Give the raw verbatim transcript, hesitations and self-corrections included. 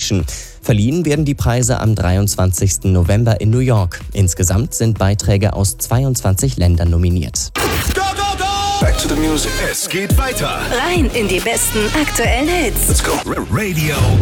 Generation. Verliehen werden die Preise am dreiundzwanzigsten November in New York. Insgesamt sind Beiträge aus zweiundzwanzig Ländern nominiert. Go, go, go! Back to the music. Es geht weiter. Rein in die besten aktuellen Hits. Let's go. Radio